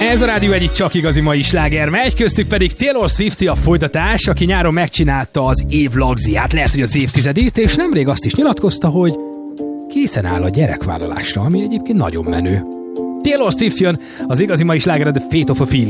Ez a Rádió egyik csak igazi mai sláger megy, köztük pedig Taylor Swift a folytatás, aki nyáron megcsinálta az év lagziát, lehet, hogy az évtizedét, és nemrég azt is nyilatkozta, hogy készen áll a gyerekvállalásra, ami egyébként nagyon menő. Taylor Swift jön, az igazi mai sláger, The Fate of a Feeling.